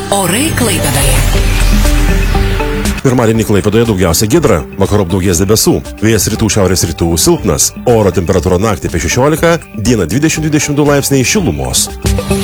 Orai Klaipėdoje. Pirmadienį Klaipėdoje daugiausia giedra, vakarop daugės debesų, vėjas rytų šiaurės rytų silpnas, oro temperatūra naktį apie 16, dieną 20-22 laipsniai šilumos.